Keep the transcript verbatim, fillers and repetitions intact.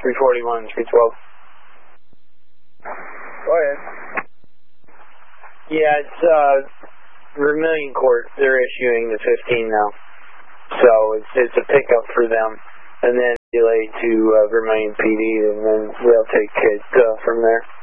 three forty-one, three twelve. Go ahead. Yeah, it's uh, Vermilion Court. They're issuing the fifteen now. So it's it's a pickup for them. And then delay to uh, Vermilion P D, and then they'll take it uh, from there.